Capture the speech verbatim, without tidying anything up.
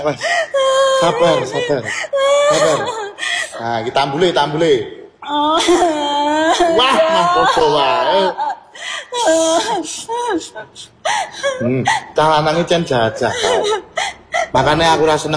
Mas. Sabar, sabar. Sabar. Nah, kita ambule, kita ambule. Wah, mah podo wae. Hmm, cah lanange cen jahat-jahat. Makanya aku ra seneng